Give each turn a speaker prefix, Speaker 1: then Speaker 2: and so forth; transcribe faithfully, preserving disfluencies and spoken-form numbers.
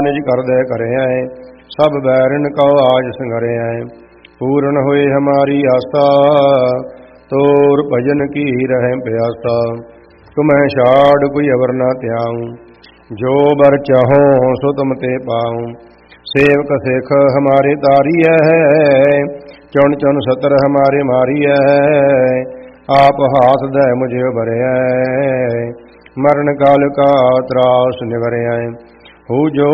Speaker 1: निज कर दे करे आए, सब बैरन कौ आज संगरे आए। पूर्ण होए हमारी आस्था, तोर भजन की रहे प्यासा। तुम्हें छाड़ कोई अवर न त्याऊं, जो बर चाहो सो तुम ते पाऊं। सेवक सिख हमारे तारिय है, चुन चुन सतर हमारे मारिय है। आप हाथ दे मुझे भरे, मरण काल का त्रास निवरे। हो जो